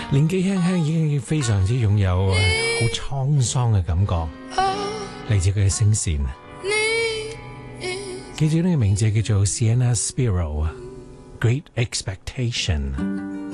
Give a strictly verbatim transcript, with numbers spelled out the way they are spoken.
年紀輕輕已經非常之擁有好滄桑嘅感覺，嚟自佢嘅聲線。記住呢個名字叫做 Sienna Spiro，Great Expectation。